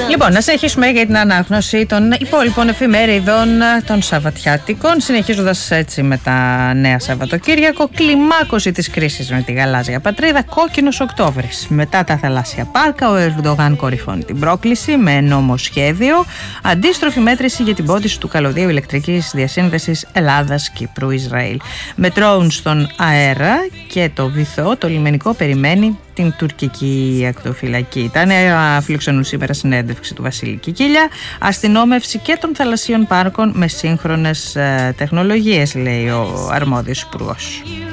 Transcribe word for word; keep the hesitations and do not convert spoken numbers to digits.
Λοιπόν, να συνεχίσουμε για την ανάγνωση των υπόλοιπων εφημερίδων των Σαββατιάτικων, συνεχίζοντας έτσι με τα νέα Σαββατοκύριακο. Κλιμάκωση της κρίσης με τη γαλάζια πατρίδα, κόκκινος Οκτώβρης. Μετά τα θαλάσσια πάρκα, ο Ερντογάν κορυφώνει την πρόκληση με νομοσχέδιο. Αντίστροφη μέτρηση για την πόντιση του καλωδίου ηλεκτρικής διασύνδεσης Ελλάδας-Κύπρου-Ισραήλ. Με drones στον αέρα και το βυθό, το λιμενικό περιμένει την τουρκική ακτοφυλακή. Τα νέα φιλοξενούν σήμερα συνέντευξη του Βασίλη Κικίλια. Αστυνόμευση και των θαλασσίων πάρκων με σύγχρονες ε, τεχνολογίες, λέει ο αρμόδιος υπουργός.